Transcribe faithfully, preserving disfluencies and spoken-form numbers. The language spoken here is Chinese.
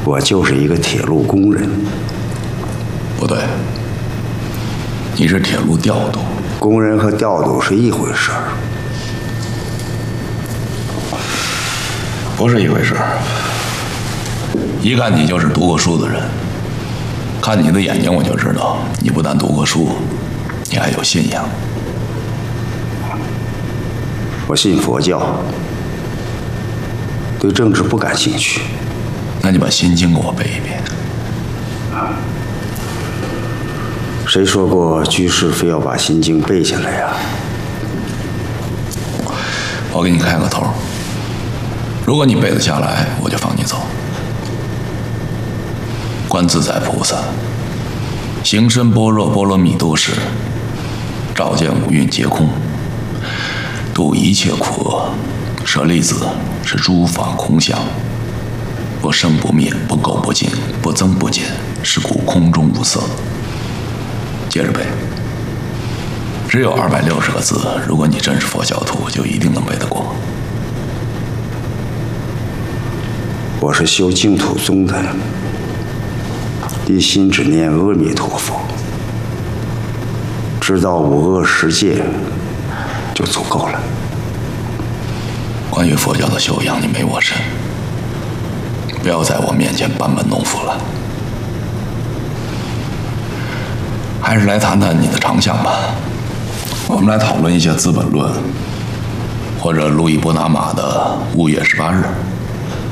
我就是一个铁路工人。 不对，你是铁路调度。 工人和调度是一回事儿。 不是一回事儿。一看你就是读过书的人，看你的眼睛我就知道，你不但读过书，你还有信仰。 我信佛教，对政治不感兴趣。 那你把《心经》给我背一遍。 谁说过居士非要把《心经》背下来呀？ 我给你开个头，如果你背得下来，我就放你走。观自在菩萨，行深般若波罗蜜多时，照见五蕴皆空，度一切苦厄。舍利子，是诸法空相，不生不灭，不垢不净，不增不减，是故空中无色。接着背，只有二百六十个字，如果你真是佛教徒，就一定能背得过。 我是修净土宗的，一心只念阿弥陀佛，知道五恶十戒就足够了。 关于佛教的修养，你没我深，不要在我面前班门弄斧了。还是来谈谈你的长项吧。我们来讨论一下《资本论》，或者路易波拿马的《雾月十八日》。